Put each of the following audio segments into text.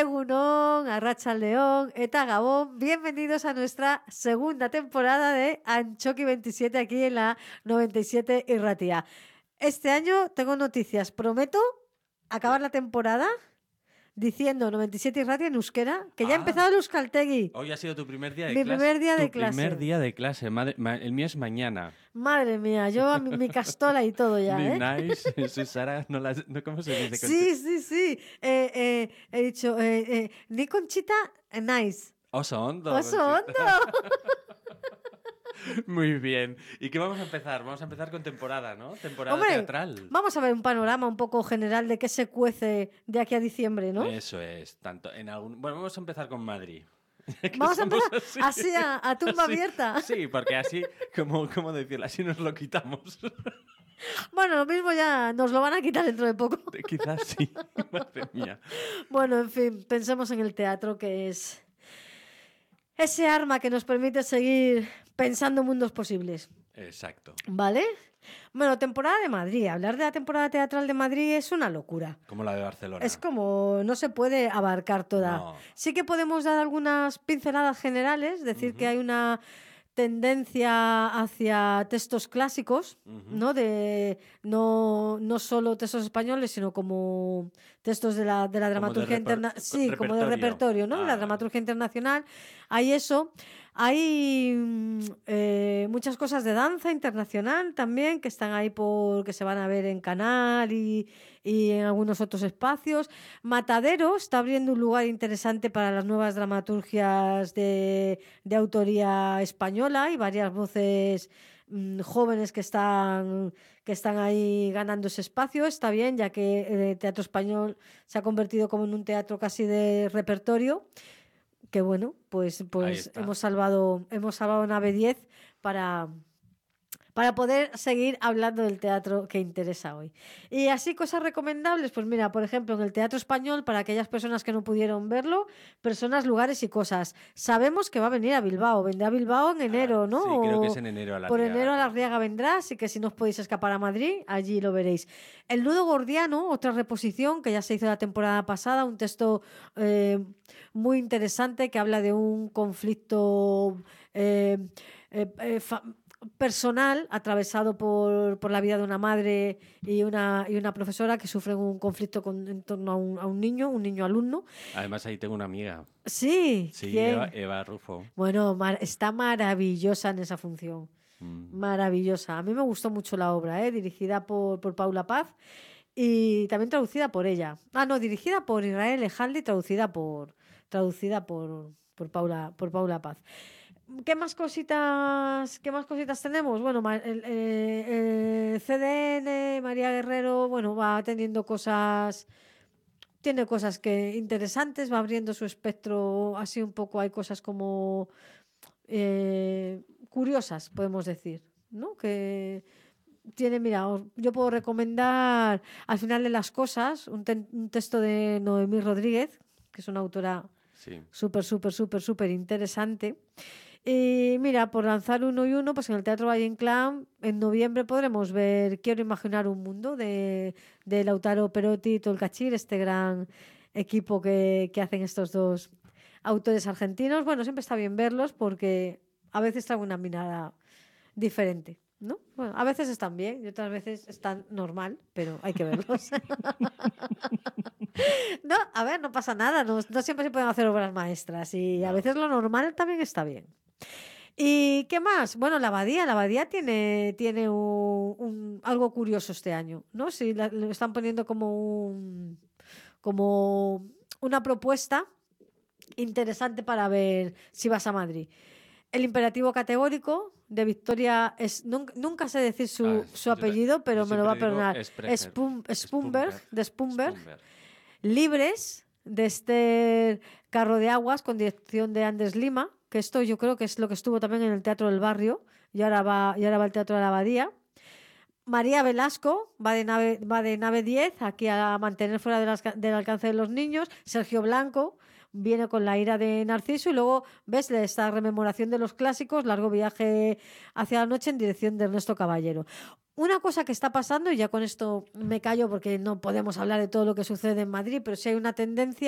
Egunon, Arratsaldeon, eta Gabón. Bienvenidos a nuestra segunda temporada de Antxoki 27 aquí en la 97 Irratia. Este año tengo noticias. Prometo acabar la temporada diciendo 97 Irratia en euskera, que ya ha empezado el Euskaltegui. Hoy ha sido tu primer día de Mi clase. primer día de Tu clase. primer día de clase. El mío es mañana. Madre mía, yo mi castola y todo ya, Mi ¿eh? nice. Soy Sara. No, ¿cómo se dice? Sí. He dicho, ni Conchita, nice. Oso hondo. Oso hondo. Muy bien. ¿Y qué vamos a empezar? Vamos a empezar con temporada, ¿no? Temporada Hombre, teatral. Vamos a ver un panorama un poco general de qué se cuece de aquí a diciembre, ¿no? Eso es. Bueno, vamos a empezar con Madrid. Vamos a empezar así a tumba así, abierta. Sí, porque así, ¿cómo decirlo? Así nos lo quitamos. Bueno, lo mismo ya nos lo van a quitar dentro de poco. Quizás sí. Madre mía. Bueno, en fin, pensemos en el teatro, que es ese arma que nos permite seguir pensando mundos posibles. Exacto. ¿Vale? Bueno, temporada de Madrid. Hablar de la temporada teatral de Madrid es una locura. Como la de Barcelona. Es como, no se puede abarcar toda. No. Sí que podemos dar algunas pinceladas generales, decir que hay una tendencia hacia textos clásicos, ¿no? No solo textos españoles, sino como textos de la dramaturgia internacional. Sí, como de repertorio, ¿no? De la dramaturgia internacional. Hay eso. Hay muchas cosas de danza internacional también que están ahí que se van a ver en Canal y en algunos otros espacios. Matadero está abriendo un lugar interesante para las nuevas dramaturgias de autoría española. Hay varias voces jóvenes que están ahí ganando ese espacio. Está bien, ya que el teatro español se ha convertido como en un teatro casi de repertorio. Que bueno, pues hemos salvado Nave 10 para poder seguir hablando del teatro que interesa hoy. Y así, cosas recomendables, pues mira, por ejemplo, en el Teatro Español, para aquellas personas que no pudieron verlo, personas, lugares y cosas. Sabemos que va a venir a Bilbao, vendrá a Bilbao en enero, ¿no? Sí, creo que es en enero a la Por Riaga. enero a la Riaga vendrá, así que si no os podéis escapar a Madrid, allí lo veréis. El Nudo Gordiano, otra reposición que ya se hizo la temporada pasada, un texto muy interesante que habla de un conflicto personal atravesado por la vida de una madre y una profesora que sufren un conflicto en torno a un niño alumno. Además ahí tengo una amiga. Sí, Eva Rufo. Bueno, está maravillosa en esa función. Maravillosa. A mí me gustó mucho la obra, dirigida por Paula Paz y también traducida por ella. Dirigida por Israel Ejaldi, traducida por Paula Paz. ¿Qué más cositas tenemos? Bueno, el CDN, María Guerrero, bueno, va teniendo cosas, tiene cosas interesantes, va abriendo su espectro así un poco, hay cosas como curiosas, podemos decir, ¿no? Que tiene, mira, yo puedo recomendar Al final de las cosas, un texto de Noemí Rodríguez, que es una autora súper interesante. Y mira, por lanzar uno y uno, pues en el Teatro Valle Inclán en noviembre podremos ver Quiero imaginar un mundo de Lautaro Perotti y Tolcachir, este gran equipo que hacen estos dos autores argentinos. Bueno, siempre está bien verlos porque a veces traen una mirada diferente, ¿no? Bueno, a veces están bien y otras veces están normal, pero hay que verlos. No, a ver, no pasa nada, no siempre se pueden hacer obras maestras y a veces lo normal también está bien. ¿Y qué más? Bueno, la Abadía tiene algo curioso este año, ¿no? Sí, lo están poniendo como una propuesta interesante para ver si vas a Madrid. El imperativo categórico de Victoria nunca sé decir su apellido, pero me lo va a perdonar. Spunberg. Libres, de Esther Carro de Aguas, con dirección de Andrés Lima, que esto yo creo que es lo que estuvo también en el Teatro del Barrio y ahora va al Teatro de la Abadía. María Velasco va de nave 10, aquí a mantener fuera del alcance de los niños. Sergio Blanco viene con La ira de Narciso y luego ves esta rememoración de los clásicos, Largo viaje hacia la noche, en dirección de Ernesto Caballero. Una cosa que está pasando, y ya con esto me callo porque no podemos hablar de todo lo que sucede en Madrid, pero sí hay una tendencia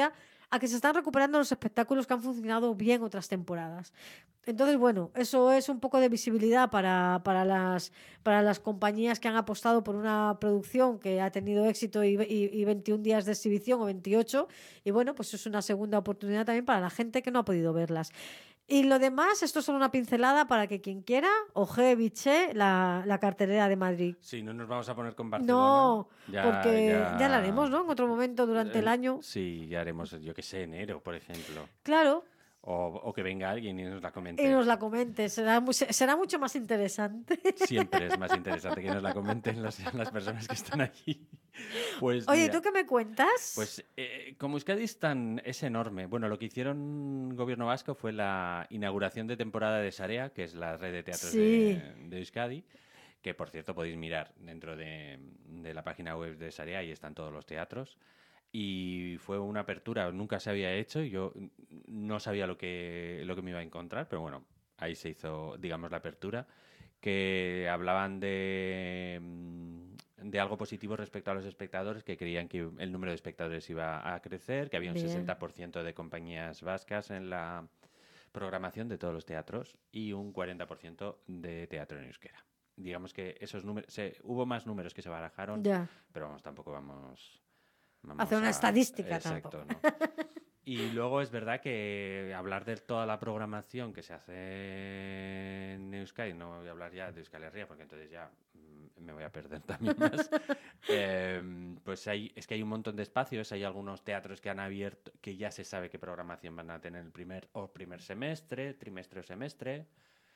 a que se están recuperando los espectáculos que han funcionado bien otras temporadas. Entonces, bueno, eso es un poco de visibilidad para las compañías que han apostado por una producción que ha tenido éxito y 21 días de exhibición o 28. Y bueno, pues es una segunda oportunidad también para la gente que no ha podido verlas. Y lo demás, esto es solo una pincelada para que quien quiera ojee, biche la cartelera de Madrid. Sí, no nos vamos a poner con Barcelona. No, porque ya la haremos, ¿no? En otro momento durante el año. Sí, ya haremos, yo que sé, enero, por ejemplo. Claro. O que venga alguien y nos la comente. Y nos la comente, será mucho más interesante. Siempre es más interesante que nos la comenten las personas que están allí. Pues, oye, mira, ¿tú qué me cuentas? Pues como Euskadi es enorme. Bueno, lo que hicieron Gobierno Vasco fue la inauguración de temporada de Sarea, que es la red de teatros Sí. de Euskadi, que por cierto podéis mirar dentro de la página web de Sarea, ahí están todos los teatros. Y fue una apertura, nunca se había hecho y yo no sabía lo que me iba a encontrar, pero bueno, ahí se hizo, digamos, la apertura, que hablaban de algo positivo respecto a los espectadores, que creían que el número de espectadores iba a crecer, que había un Bien. 60% de compañías vascas en la programación de todos los teatros y un 40% de teatro en euskera. Digamos que esos números, hubo más números que se barajaron, Ya. pero vamos, tampoco vamos Hacer una estadística exacto, tampoco. ¿no? Y luego es verdad que hablar de toda la programación que se hace en Euskadi, no voy a hablar ya de Euskal Herria porque entonces ya me voy a perder también más. Pues es que hay un montón de espacios, hay algunos teatros que han abierto, que ya se sabe qué programación van a tener el primer semestre, trimestre o semestre,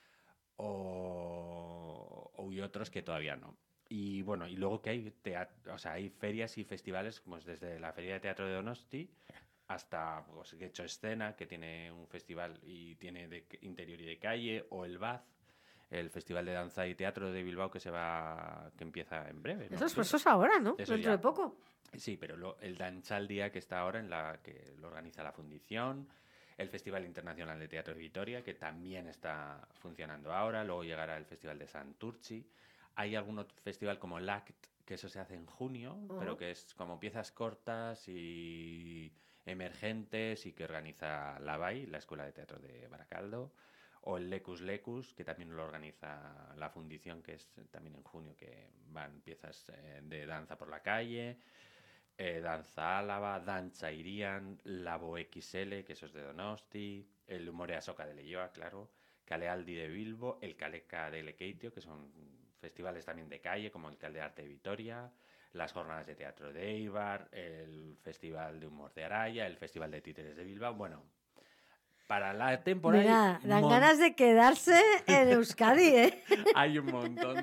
y otros que todavía no. Y bueno, y luego que hay hay ferias y festivales, como es desde la Feria de Teatro de Donosti hasta pues, Getxo Escena, que tiene un festival y tiene de interior y de calle, o el BAZ, el Festival de Danza y Teatro de Bilbao, que empieza en breve, ¿no? Eso es ahora, ¿no? Eso Dentro ya. de poco. Sí, pero el Dantzaldia, que está ahora, en la que lo organiza la Fundición, el Festival Internacional de Teatro de Vitoria, que también está funcionando ahora, luego llegará el Festival de Santurchi. Hay algún otro festival como LACT, que eso se hace en junio, pero que es como piezas cortas y emergentes y que organiza la BAI, la Escuela de Teatro de Baracaldo, o el Lecus Lecus, que también lo organiza la Fundición, que es también en junio, que van piezas de danza por la calle, Danza Álava, Danza Irian, Labo XL, que eso es de Donosti, el Humorea Soca de Leioa, claro, Calealdi de Bilbo, el Caleca de Lequeitio, que son festivales también de calle, como el Calde Arte de Vitoria, las jornadas de teatro de Eibar, el Festival de Humor de Araya, el Festival de Títeres de Bilbao. Bueno, para la temporada... Mira, dan ganas de quedarse en Euskadi, ¿eh? Hay un montón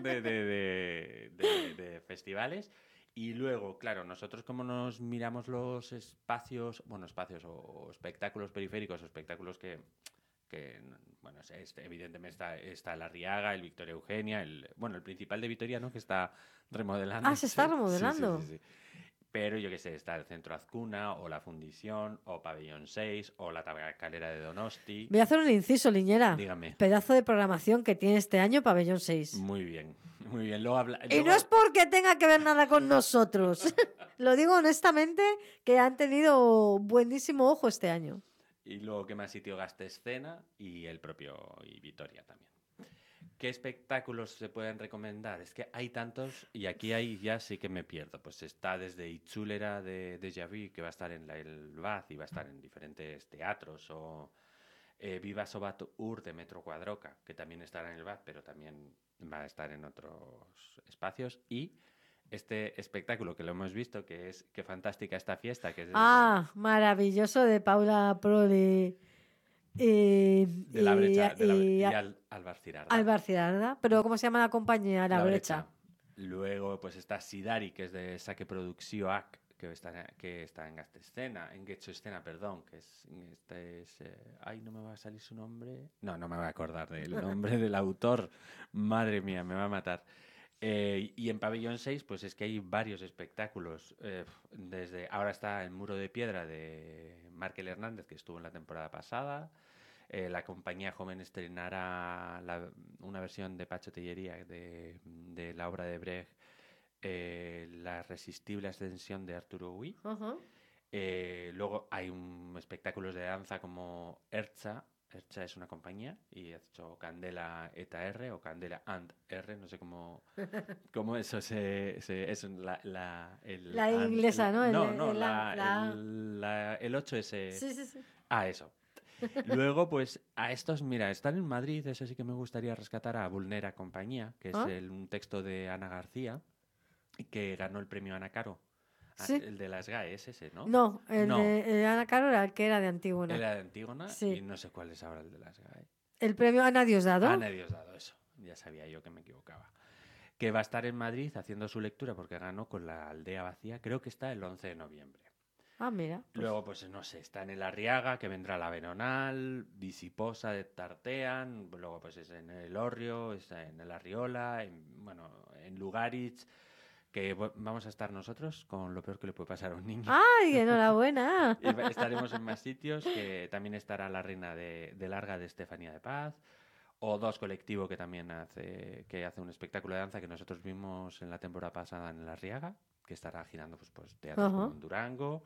de festivales. Y luego, claro, nosotros como nos miramos los espacios o espectáculos periféricos o espectáculos que bueno, evidentemente está la Riaga, el Victoria Eugenia, el principal de Vitoria, ¿no? Que está remodelando. Ah, se está remodelando. Sí. Pero yo qué sé, está el Centro Azcuna, o la Fundición, o Pabellón 6, o la Tabacalera de Donosti. Voy a hacer un inciso, Liñera. Dígame. Pedazo de programación que tiene este año Pabellón 6. Muy bien. Y no es porque tenga que ver nada con nosotros. Lo digo honestamente, que han tenido buenísimo ojo este año. Y luego, ¿qué más sitio? Gastescena y el propio Vitoria también. ¿Qué espectáculos se pueden recomendar? Es que hay tantos y aquí ya sí que me pierdo. Pues está desde Itzulera de Déjà Vu, que va a estar en el BAZ y va a estar en diferentes teatros, o Viva Sobat Ur de Metro Cuadroca, que también estará en el BAZ, pero también va a estar en otros espacios. Y este espectáculo que lo hemos visto, que es Qué fantástica esta fiesta. Que es maravilloso, de Paula Proli. De la brecha, y Álvar Cirarda. Álvar Cirarda, pero ¿cómo se llama la compañía? La brecha. Luego pues está Sidari, que es de Saque Produccióak, que está en Gastescena, en Getxo Escena, perdón, que es ay, no me va a salir su nombre. No me voy a acordar del nombre del autor. Madre mía, me va a matar. Y en Pabellón 6, pues es que hay varios espectáculos. Ahora está El Muro de Piedra de Márquez Hernández, que estuvo en la temporada pasada. La compañía joven estrenará una versión de Pacho Tellería de la obra de Brecht, La resistible ascensión de Arturo Huy. Luego hay espectáculos de danza como Ercha. Ercha es una compañía y ha hecho Candela ETA R o Candela and R, no sé cómo eso es La inglesa, ¿no? no, el 8S. Sí, sí, sí. Ah, eso. Luego, pues a estos, mira, están en Madrid, eso sí que me gustaría rescatar a Vulnera Compañía, que es ¿Ah? un texto de Ana García, que ganó el premio Ana Caro. Sí. El de las GAE es ese, ¿no? No, el No, de Ana Caro era el que era de Antígona. era de Antígona y Sí. no sé cuál es ahora el de las GAE. El premio Ana Diosdado. Ana Diosdado, eso. Ya sabía yo que me equivocaba. Que va a estar en Madrid haciendo su lectura porque ganó con La Aldea Vacía, creo que está el 11 de noviembre. Ah, mira. Pues... Luego, pues no sé, está en el Arriaga, que vendrá la Venonal, Visiposa de Tartean, luego pues es en el Orrio, está en el Arriola, en Lugaritz, que vamos a estar nosotros con lo peor que le puede pasar a un niño. ¡Ay, enhorabuena! Y estaremos en más sitios, que también estará la Reina de Larga de Estefanía de Paz, o Dos Colectivo, que también hace un espectáculo de danza que nosotros vimos en la temporada pasada en el Arriaga, que estará girando pues teatros como en Durango.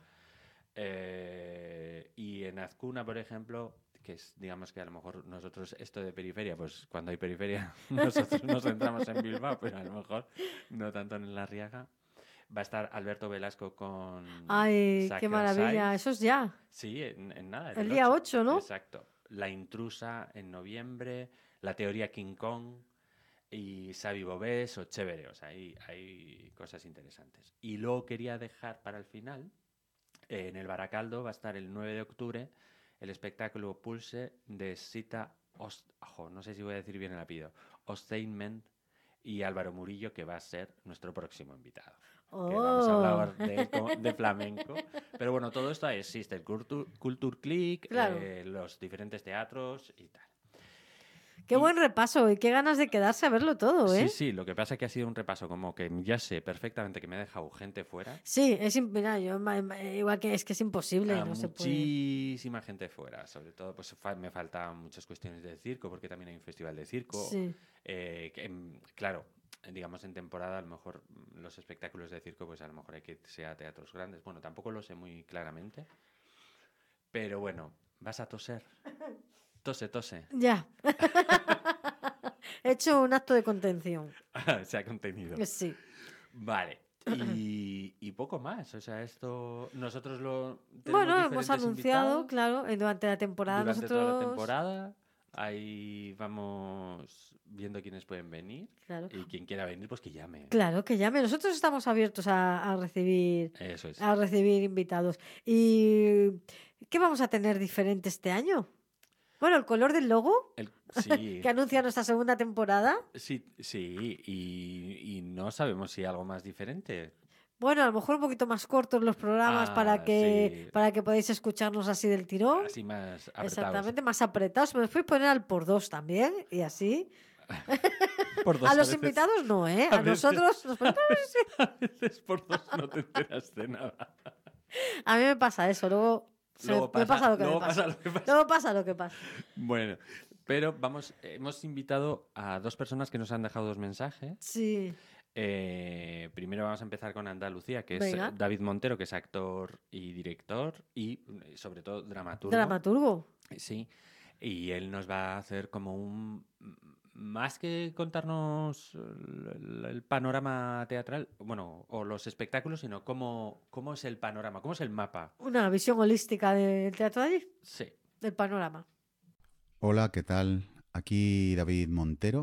Y en Azcuna, por ejemplo, que es, digamos que a lo mejor nosotros esto de periferia, pues cuando hay periferia nosotros nos centramos en Bilbao, pero a lo mejor no tanto en La Arriaga. Va a estar Alberto Velasco con... ¡Ay, Sacra qué maravilla! Size. Eso es ya. Sí, en nada. El día 8, ¿no? Exacto. La Intrusa en noviembre, La Teoría King Kong y Xavi Bobés o Chévere. O sea, hay cosas interesantes. Y luego quería dejar para el final... En el Baracaldo va a estar el 9 de octubre el espectáculo Pulse de Sita no sé si voy a decir bien el apellido, Osteinment y Álvaro Murillo, que va a ser nuestro próximo invitado. Oh. Que vamos a hablar de flamenco. Pero bueno, todo esto existe, el Culture Click, claro. Los diferentes teatros y tal. Qué buen repaso y qué ganas de quedarse a verlo todo, ¿eh? Sí, sí, lo que pasa es que ha sido un repaso como que ya sé perfectamente que me ha dejado gente fuera. Sí, mira, igual que es imposible, no se puede. Muchísima gente fuera, sobre todo pues me faltan muchas cuestiones de circo, porque también hay un festival de circo. Sí. Claro, digamos en temporada a lo mejor los espectáculos de circo pues a lo mejor hay que irse a teatros grandes. Bueno, tampoco lo sé muy claramente, pero bueno, vas a toser. Tose. Ya. He hecho un acto de contención. Se ha contenido. Sí. Vale. Y poco más. O sea, esto nosotros lo tenemos. Bueno, hemos anunciado, claro, durante la temporada. Durante toda la temporada. Ahí vamos viendo quiénes pueden venir. Claro. Y quien quiera venir, pues que llame. Claro, que llame. Nosotros estamos abiertos a recibir. Eso es. A recibir invitados. ¿Y qué vamos a tener diferente este año? Bueno, el color del logo, sí. que anuncia nuestra segunda temporada. Sí, y no sabemos si algo más diferente. Bueno, a lo mejor un poquito más cortos los programas para que podáis escucharnos así del tirón. Así más apretados. Exactamente, más apretados. Me podéis poner al por dos también y así. Por dos, a los invitados no, ¿eh? A nosotros... A veces por dos no te enteras de nada. A mí me pasa eso, luego pasa lo que pasa. Bueno, pero hemos invitado a dos personas que nos han dejado dos mensajes. Sí. Primero vamos a empezar con Andalucía, que es David Montero, que es actor y director y sobre todo dramaturgo. Dramaturgo. Sí, y él nos va a hacer como más que contarnos el panorama teatral, bueno, o los espectáculos, sino cómo es el panorama, cómo es el mapa. Una visión holística del teatro de allí. Sí. Del panorama. Hola, ¿qué tal? Aquí David Montero,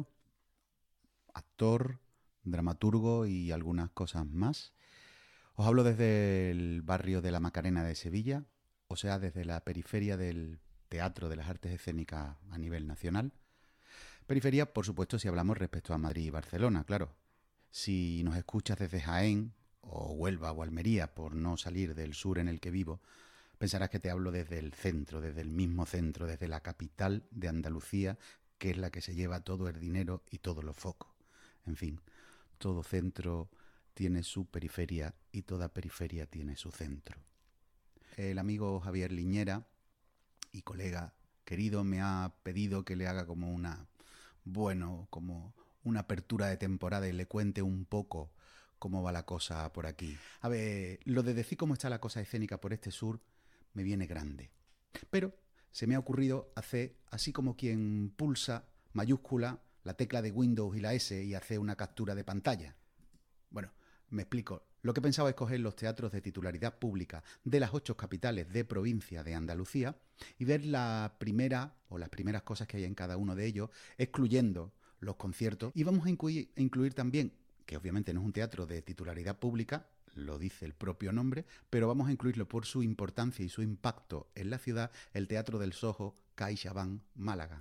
actor, dramaturgo y algunas cosas más. Os hablo desde el barrio de la Macarena de Sevilla, o sea, desde la periferia del Teatro de las Artes Escénicas a nivel nacional. Periferia, por supuesto, si hablamos respecto a Madrid y Barcelona, claro. Si nos escuchas desde Jaén, o Huelva o Almería, por no salir del sur en el que vivo, pensarás que te hablo desde el centro, desde el mismo centro, desde la capital de Andalucía, que es la que se lleva todo el dinero y todos los focos. En fin, todo centro tiene su periferia y toda periferia tiene su centro. El amigo Javier Liñera y colega querido me ha pedido que le haga como una apertura de temporada y le cuente un poco cómo va la cosa por aquí. A ver, lo de decir cómo está la cosa escénica por este sur me viene grande. Pero se me ha ocurrido hacer así como quien pulsa mayúscula la tecla de Windows y la S y hace una captura de pantalla. Bueno, me explico. Lo que he pensado es coger los teatros de titularidad pública de las 8 capitales de provincia de Andalucía y ver la primera o las primeras cosas que hay en cada uno de ellos, excluyendo los conciertos. Y vamos a incluir también, que obviamente no es un teatro de titularidad pública, lo dice el propio nombre, pero vamos a incluirlo por su importancia y su impacto en la ciudad, el Teatro del Soho CaixaBank Málaga.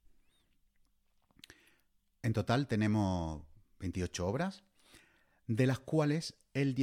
En total tenemos 28 obras, de las cuales el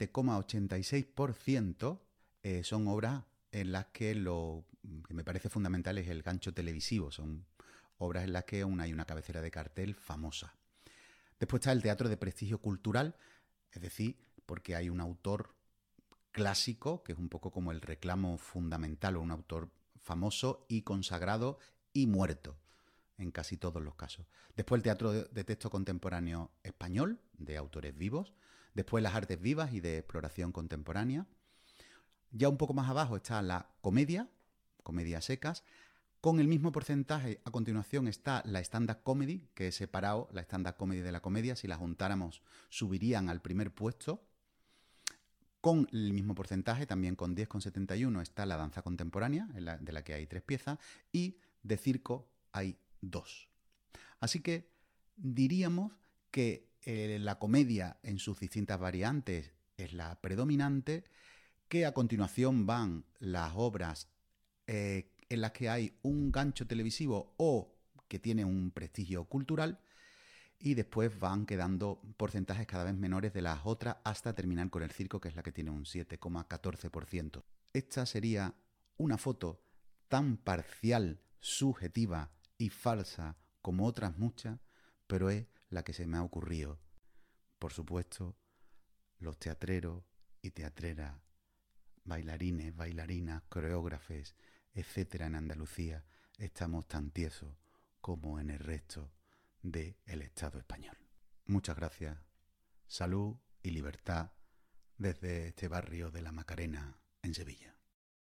17,86% son obras en las que lo que me parece fundamental es el gancho televisivo. Son obras en las que aún hay una cabecera de cartel famosa. Después está el teatro de prestigio cultural, es decir, porque hay un autor clásico, que es un poco como el reclamo fundamental, o un autor famoso y consagrado y muerto, en casi todos los casos. Después el teatro de texto contemporáneo español, de autores vivos. Después las artes vivas y de exploración contemporánea. Ya un poco más abajo está la comedia, comedia secas. Con el mismo porcentaje, a continuación, está la stand-up comedy, que he separado la stand-up comedy de la comedia. Si la juntáramos, subirían al primer puesto. Con el mismo porcentaje, también con 10,71, está la danza contemporánea, de la que hay 3 piezas. Y de circo hay 2. Así que diríamos que la comedia en sus distintas variantes es la predominante, que a continuación van las obras en las que hay un gancho televisivo o que tiene un prestigio cultural, y después van quedando porcentajes cada vez menores de las otras hasta terminar con el circo, que es la que tiene un 7,14%. Esta sería una foto tan parcial, subjetiva y falsa como otras muchas, pero es la que se me ha ocurrido. Por supuesto, los teatreros y teatreras, bailarines, bailarinas, coreógrafes, etcétera, en Andalucía estamos tan tiesos como en el resto del Estado español. Muchas gracias. Salud y libertad desde este barrio de la Macarena, en Sevilla.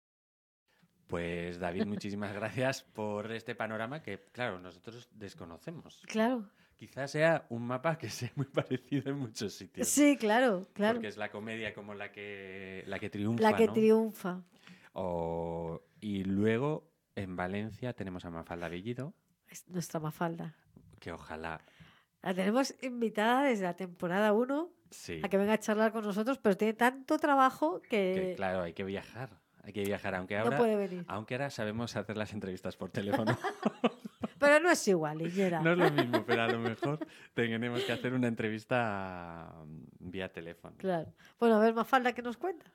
Pues David, muchísimas gracias por este panorama que, claro, nosotros desconocemos. Claro. Quizás sea un mapa que sea muy parecido en muchos sitios. Sí, claro, claro. Porque es la comedia como la que triunfa, La que ¿no? triunfa. Y luego en Valencia tenemos a Mafalda Bellido. Es nuestra Mafalda. Que ojalá... La tenemos invitada desde la temporada 1 sí. a que venga a charlar con nosotros, pero tiene tanto trabajo que claro, hay que viajar. Hay que viajar, aunque ahora, no puede venir. Aunque ahora sabemos hacer las entrevistas por teléfono. Pero no es igual, Iñera. No es lo mismo, pero a lo mejor tenemos que hacer una entrevista vía teléfono. Claro. Bueno, a ver, Mafalda, ¿qué nos cuenta?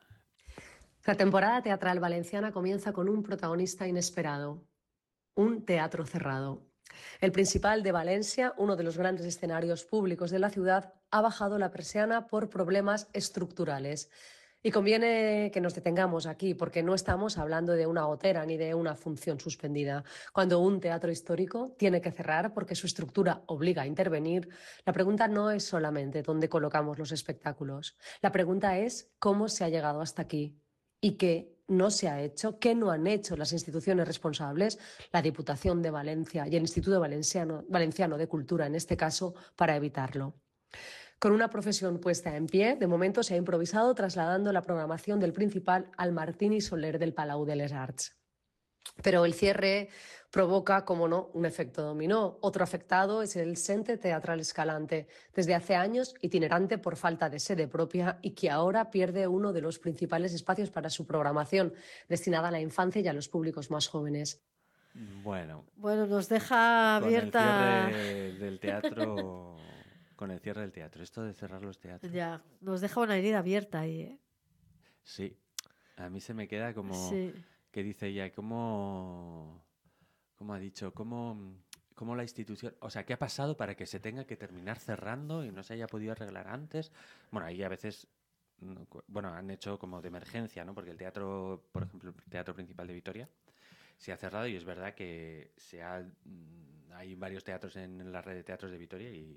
La temporada teatral valenciana comienza con un protagonista inesperado, un teatro cerrado. El Principal de Valencia, uno de los grandes escenarios públicos de la ciudad, ha bajado la persiana por problemas estructurales. Y conviene que nos detengamos aquí, porque no estamos hablando de una gotera ni de una función suspendida. Cuando un teatro histórico tiene que cerrar porque su estructura obliga a intervenir, la pregunta no es solamente dónde colocamos los espectáculos. La pregunta es cómo se ha llegado hasta aquí y qué no se ha hecho, qué no han hecho las instituciones responsables, la Diputación de Valencia y el Instituto Valenciano de Cultura, en este caso, para evitarlo. Con una profesión puesta en pie, de momento se ha improvisado trasladando la programación del Principal al Martini Soler del Palau de les Arts. Pero el cierre provoca, como no, un efecto dominó. Otro afectado es el Centre Teatral Escalante, desde hace años itinerante por falta de sede propia y que ahora pierde uno de los principales espacios para su programación, destinada a la infancia y a los públicos más jóvenes. Bueno, nos deja abierta... Con el cierre del teatro... Con el cierre del teatro, esto de cerrar los teatros. Ya, nos deja una herida abierta ahí, ¿eh? Sí, a mí se me queda como... Sí. Que dice ella, ¿cómo ha dicho? ¿Cómo la institución... O sea, ¿qué ha pasado para que se tenga que terminar cerrando y no se haya podido arreglar antes? Bueno, ahí a veces... Bueno, han hecho como de emergencia, ¿no? Porque el teatro, por ejemplo, el Teatro Principal de Vitoria se ha cerrado y es verdad que hay varios teatros en la red de teatros de Vitoria y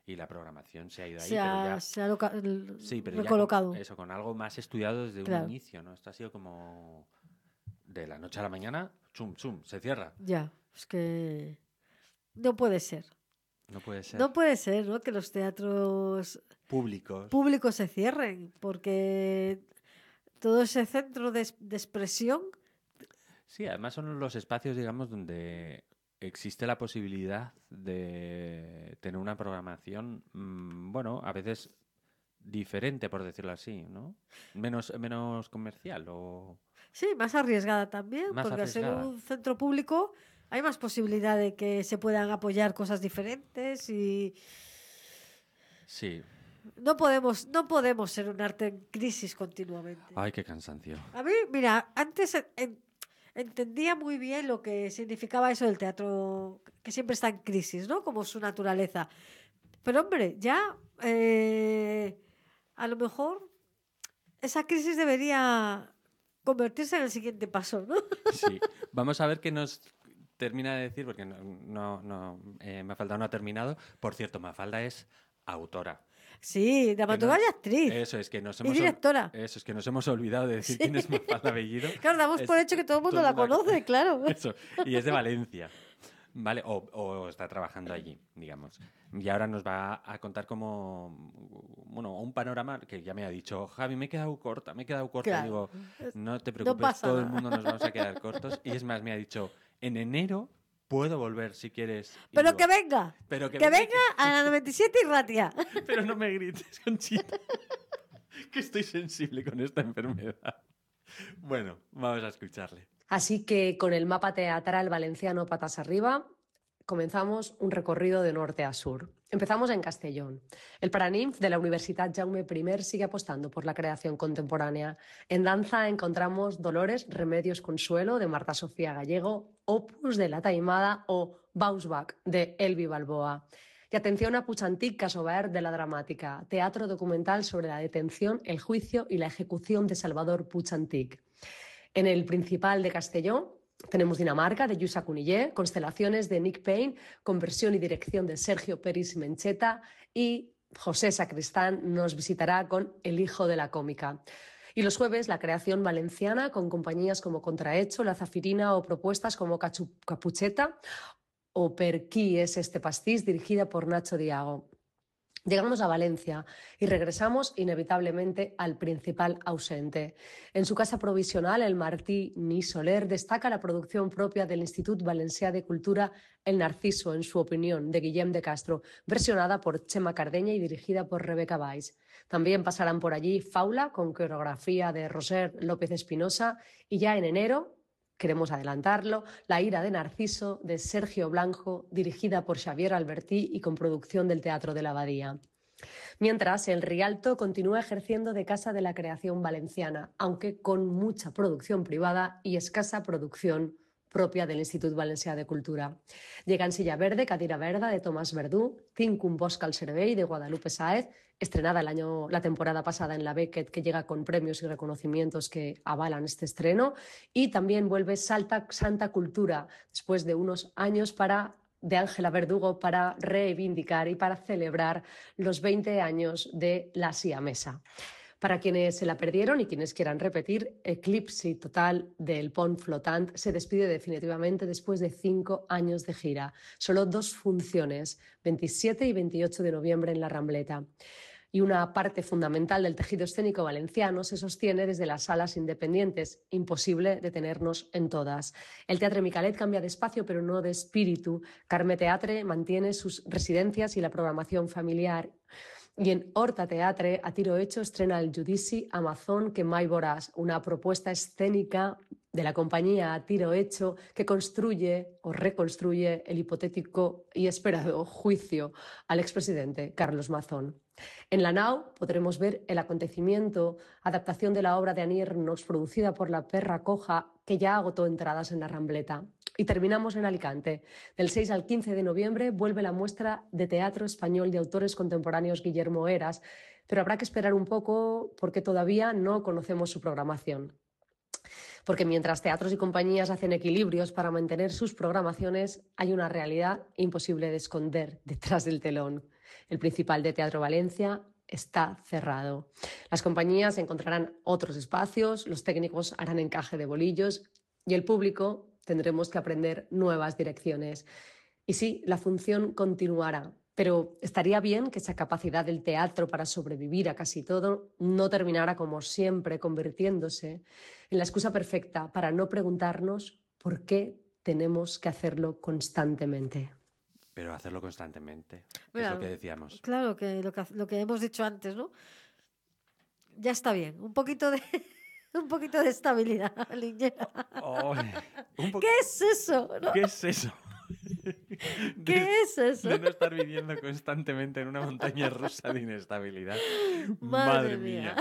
y la programación se ha ido ahí, Se pero ha, ya... se ha Sí, pero ya recolocado. eso, con algo más estudiado desde Claro. un inicio, ¿no? Esto ha sido como de la noche a la mañana, chum, chum, se cierra. Ya, es que no puede ser. No puede ser. No puede ser, ¿no? Que los teatros Públicos. públicos se cierren, porque todo ese centro de expresión, Sí, además son los espacios, digamos, donde existe la posibilidad de tener una programación, bueno, a veces diferente, por decirlo así, ¿no? Menos comercial o sí, más arriesgada también, más porque al ser arriesgada. un centro público hay más posibilidad de que se puedan apoyar cosas diferentes y Sí. no podemos ser un arte en crisis continuamente. Ay, qué cansancio. A mí, mira, antes entendía muy bien lo que significaba eso del teatro, que siempre está en crisis, ¿no? Como su naturaleza. Pero hombre, ya a lo mejor esa crisis debería convertirse en el siguiente paso, ¿no? Sí. Vamos a ver qué nos termina de decir, porque Mafalda no ha terminado. Por cierto, Mafalda es autora. Sí, dramaturga y actriz. Eso es que nos Y hemos directora. Eso es que nos hemos olvidado de decir Sí. quién es Mafalda Bellido. Claro, damos por hecho que todo el mundo la conoce, claro. Eso. Y es de Valencia. ¿Vale? O está trabajando allí, digamos. Y ahora nos va a contar como, bueno, un panorama que ya me ha dicho, Javi, me he quedado corta. Claro. Digo, no te preocupes, pasa todo el nada. mundo nos vamos a quedar cortos. Y es más, me ha dicho, en enero puedo volver si quieres. Y Pero digo, que venga. pero Que venga a la 97 y ratia. Pero no me grites, Conchita. Que estoy sensible con esta enfermedad. Bueno, vamos a escucharle. Así que con el mapa teatral valenciano patas arriba, comenzamos un recorrido de norte a sur. Empezamos en Castellón. El Paraninf de la Universitat Jaume I sigue apostando por la creación contemporánea. En danza encontramos Dolores, Remedios Consuelo de Marta Sofía Gallego, Opus de La Taimada o Bausbach de Elvi Balboa. Y atención a Puig-Antich Casobert de la Dramática, teatro documental sobre la detención, el juicio y la ejecución de Salvador Puig-Antich. En el Principal de Castellón tenemos Dinamarca, de Lluïsa Cunillé, Constelaciones de Nick Payne, con versión y dirección de Sergio Peris Mencheta, y José Sacristán nos visitará con El hijo de la cómica. Y los jueves, la creación valenciana, con compañías como Contrahecho, La Zafirina o propuestas como Capucheta o Per qui es este pastís, dirigida por Nacho Diago. Llegamos a Valencia y regresamos inevitablemente al Principal ausente. En su casa provisional, el Martí Ni Soler destaca la producción propia del Institut Valencià de Cultura El Narciso, en su opinión, de Guillem de Castro, versionada por Chema Cardeña y dirigida por Rebeca Valls. También pasarán por allí Faula, con coreografía de Roser López Espinosa, y ya en enero, queremos adelantarlo, La ira de Narciso, de Sergio Blanco, dirigida por Xavier Albertí y con producción del Teatro de la Abadía. Mientras, el Rialto continúa ejerciendo de casa de la creación valenciana, aunque con mucha producción privada y escasa producción propia del Institut Valencià de Cultura. Llegan Silla Verde, Cadira Verda, de Tomás Verdú, Tinc un bosc al cervell, de Guadalupe Sáez, estrenada la temporada pasada en la Beckett, que llega con premios y reconocimientos que avalan este estreno, y también vuelve Santa Cultura, después de unos años de Ángela Verdugo, para reivindicar y para celebrar los 20 años de La Siamesa. Para quienes se la perdieron y quienes quieran repetir, Eclipsi Total del Pont Flotant se despide definitivamente después de 5 años de gira. Solo 2 funciones, 27 y 28 de noviembre en La Rambleta. Y una parte fundamental del tejido escénico valenciano se sostiene desde las salas independientes. Imposible detenernos en todas. El Teatre Micalet cambia de espacio, pero no de espíritu. Carme Teatre mantiene sus residencias y la programación familiar. Y en Horta Teatre, a tiro hecho, estrena el Judici Amazon que mai veuràs, una propuesta escénica de la compañía A Tiro Hecho que construye o reconstruye el hipotético y esperado juicio al expresidente Carlos Mazón. En la nau podremos ver El acontecimiento, adaptación de la obra de Annie Ernaux producida por La Perra Coja, que ya agotó entradas en La Rambleta. Y terminamos en Alicante. Del 6 al 15 de noviembre vuelve la muestra de teatro español de autores contemporáneos Guillermo Heras, pero habrá que esperar un poco porque todavía no conocemos su programación. Porque mientras teatros y compañías hacen equilibrios para mantener sus programaciones, hay una realidad imposible de esconder detrás del telón. El Principal de Teatro Valencia está cerrado. Las compañías encontrarán otros espacios, los técnicos harán encaje de bolillos y el público tendremos que aprender nuevas direcciones. Y sí, la función continuará, pero estaría bien que esa capacidad del teatro para sobrevivir a casi todo no terminara como siempre convirtiéndose en la excusa perfecta para no preguntarnos por qué tenemos que hacerlo constantemente. Pero hacerlo constantemente, Mira, es lo que decíamos. Claro, que lo que hemos dicho antes, ¿no? Ya está bien. Un poquito de un poquito de estabilidad, Liñera. Oh, ¿Qué es eso? ¿No? ¿Qué es eso? ¿Qué es eso? De no estar viviendo constantemente en una montaña rusa de inestabilidad. Madre mía.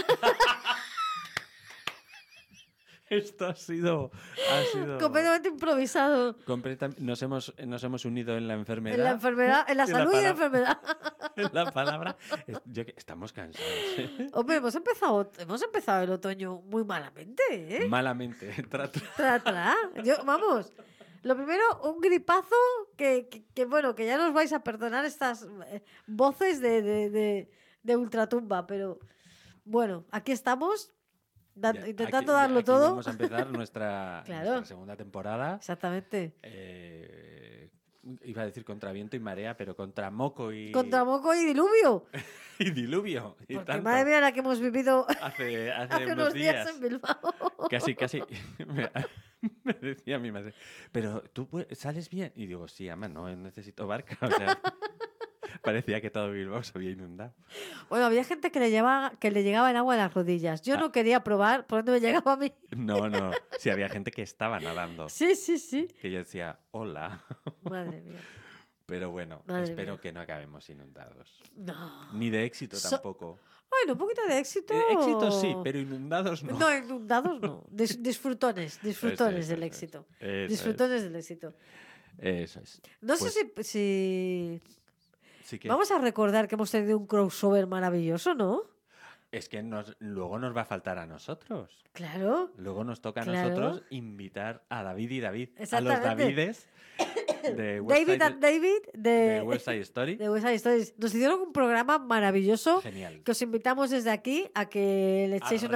Esto ha sido Completamente improvisado. Nos hemos unido en la enfermedad. En la enfermedad, en la salud y la enfermedad. En la palabra. Estamos cansados. Hombre, hemos empezado el otoño muy malamente, ¿eh? Malamente. Vamos. Lo primero, un gripazo que bueno, que ya nos vais a perdonar estas voces de ultratumba, pero bueno, aquí estamos intentando darlo aquí todo. Vamos a empezar nuestra segunda temporada. Exactamente. Iba a decir contra viento y marea, pero contra moco y... Contra moco y diluvio. Y diluvio. Y Porque tanto. madre mía la que hemos vivido hace unos días en Bilbao. Casi. Me decía mi madre, pero tú sales bien. Y digo, sí, ama, no necesito barca. O sea, parecía que todo Bilbao se había inundado. Bueno, había gente que le llegaba el agua a las rodillas. Yo no quería probar por dónde me llegaba a mí. No. Sí, había gente que estaba nadando. Sí. Que yo decía, hola. Madre mía. Pero bueno, espero que no acabemos inundados. No. Ni de éxito tampoco. Bueno, un poquito de éxito. Éxito sí, pero inundados no. No, inundados no. Disfrutones del éxito. Disfrutones del éxito. Eso es. No sé si... Sí que... Vamos a recordar que hemos tenido un crossover maravilloso, ¿no? Es que luego nos va a faltar a nosotros. Claro. Luego nos toca a nosotros invitar a David y David. A los Exactamente. Davides de West Side Story. De West Side Story. Nos hicieron un programa maravilloso. Genial. Que os invitamos desde aquí a que le echéis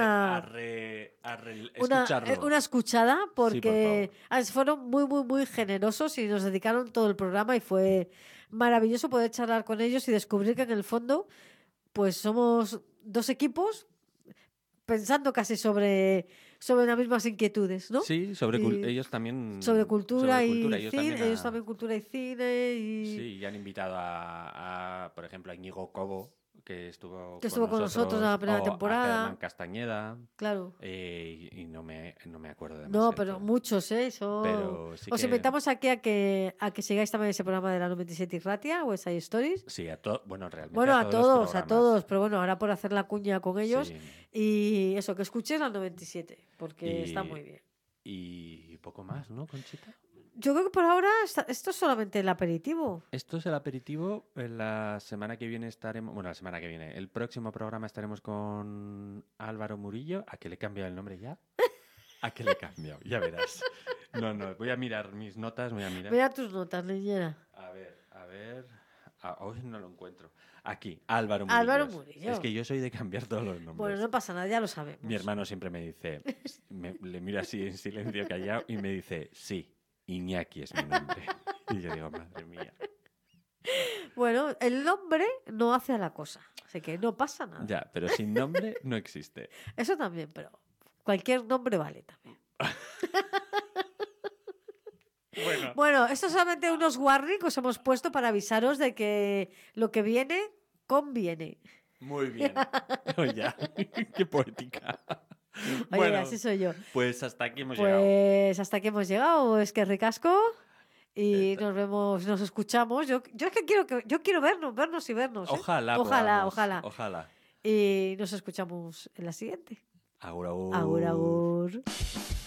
una escuchada, porque fueron muy, muy, muy generosos y nos dedicaron todo el programa y fue maravilloso poder charlar con ellos y descubrir que en el fondo pues somos dos equipos pensando casi sobre las mismas inquietudes, ¿no? Sí, ellos también... Sobre cultura y ellos cine. Ellos también cultura y cine. Sí, y han invitado por ejemplo, a Íñigo Cobo, que estuvo con nosotros en la primera temporada. A Germán Castañeda. Claro. Y no me acuerdo de más. No, pero muchos, Pero sí os invitamos aquí a que sigáis también ese programa de la 97 y Ratia, West Side Stories. Sí, realmente a todos, pero bueno, ahora por hacer la cuña con ellos. Sí. Y eso, que escuches la 97, porque está muy bien. Y poco más, ¿no, Conchita? Yo creo que por ahora esto es solamente el aperitivo. Esto es el aperitivo. La semana que viene el próximo programa estaremos con Álvaro Murillo. ¿A qué le he cambiado el nombre ya? ¿A qué le he cambiado? Ya verás. No, voy a mirar mis notas. Mira tus notas, Liñera. A ver. Hoy no lo encuentro. Aquí, Álvaro Murillo. Es que yo soy de cambiar todos los nombres. Bueno, no pasa nada, ya lo sabemos. Mi hermano siempre me dice, le miro así en silencio callado y me dice, sí, Iñaki es mi nombre. Y yo digo, madre mía. Bueno, el nombre no hace a la cosa, así que no pasa nada. Ya, pero sin nombre no existe. Eso también, pero cualquier nombre vale también. Bueno, esto es solamente unos warnings que os hemos puesto para avisaros de que lo que viene, conviene. Muy bien. Oye, qué poética. Oye, así soy yo. Pues hasta aquí hemos llegado. Es que ricasco. Y nos vemos, nos escuchamos. Yo es que quiero vernos y vernos. Ojalá. Y nos escuchamos en la siguiente. Agur, agur. Agur, agur.